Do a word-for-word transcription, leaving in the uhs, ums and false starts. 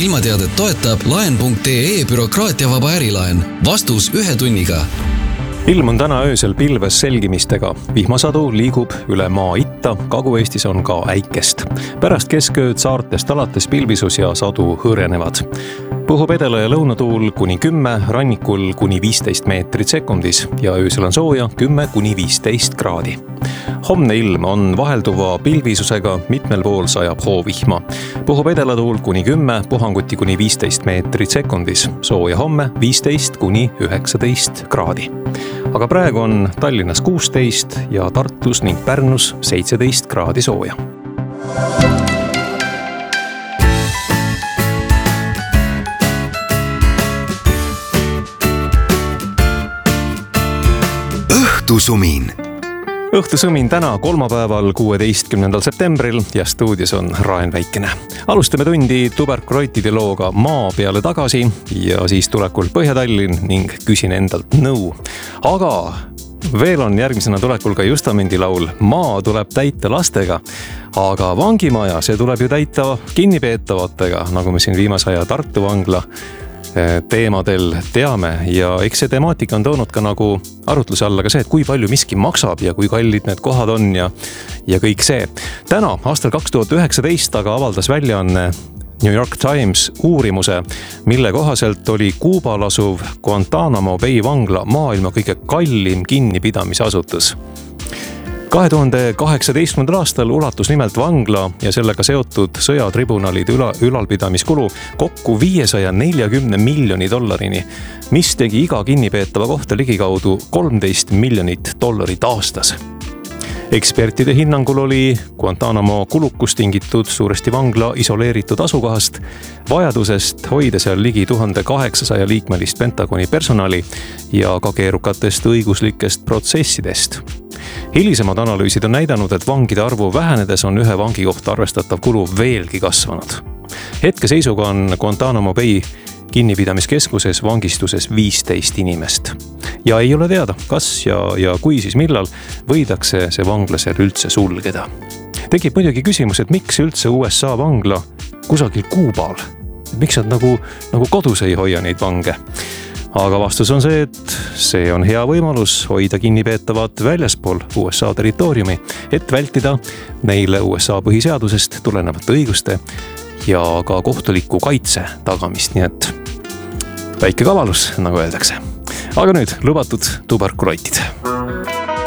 ilmateadet toetab laen punkt ee bürokraatiavaba ärilaen. Vastus ühe tunniga. Ilm on täna öösel pilves selgimistega. Vihmasadu liigub üle maa itta, Kagu-Eestis on ka äikest. Pärast keskööd saartest alates pilvisus ja sadu hõõrenevad. Puhub edela ja lõunatuul kuni kümme, rannikul kuni viisteist meetrit sekundis ja öösel on sooja kümme kuni viisteist kraadi. Homne ilm on vahelduva pilvisusega, mitmel pool sajab hoovihma. Puhub edelatuul kuni kümme, puhanguti kuni viisteist meetrit sekundis. Sooja homme viisteist kuni üheksateist kraadi. Aga praegu on Tallinnas kuusteist ja Tartus ning Pärnus seitseteist kraadi sooja. Õhtusumin. Õhtusumin täna kolmapäeval kuueteistkümnendal septembril ja stuudios on Raen Väikene. Alustame tundi tuberkuloitide looga Maa peale tagasi ja siis tulekul Põhja-Tallinn ning küsin endalt nõu. Aga veel on järgmisena tulekul ka Justamendi laul Maa tuleb täita lastega. Aga vangimaja, see tuleb ju täita kinnipeetavatega, nagu me siin viimase aja Tartu vangla teemadel teame ja eks see temaatika on toonud ka nagu arutluse alla ka see, et kui palju miski maksab ja kui kallid need kohad on ja, ja kõik see. Täna, aastal kaks tuhat üheksateist, aga avaldas väljaanne New York Times uurimuse, mille kohaselt oli Kuubal asuv Guantanamo Bay vangla maailma kõige kallim kinnipidamisasutus. kahe tuhande kaheksateistkümnendal aastal ulatus nimelt vangla ja sellega seotud sõjatribunalide üla, ülalpidamiskulu kokku viiesaja neljakümne miljoni dollarini, mis tegi iga kinnipeetava kohta ligikaudu kolmteist miljonit dollarit aastas. Ekspertide hinnangul oli Guantanamo kulukus tingitud suuresti vangla isoleeritud asukohast, vajadusest hoida seal ligi tuhande kaheksasaja liikmelist Pentagoni personali ja ka keerukatest õiguslikest protsessidest. Hilisemad analüüsid on näidanud, et vangide arvu vähenedes on ühe vangi kohta arvestatav kulu veelgi kasvanud. Hetke seisuga on Guantanamo Bay kinnipidamiskeskuses vangistuses viisteist inimest. Ja ei ole teada, kas ja, ja kui siis millal võidakse see vangla seal üldse sulgeda. Tekib muidugi küsimus, et miks üldse U S A vangla kusagil Kuubal? Miks nad nagu, nagu kodus ei hoia neid vange? Aga vastus on see, et see on hea võimalus hoida kinnipeetavat väljaspool U S A territooriumi, et vältida neile U S A põhiseadusest tulenevate õiguste ja ka kohtuliku kaitse tagamist, nii et väike kavalus, nagu öeldakse. Aga nüüd lubatud tuberkuloitid.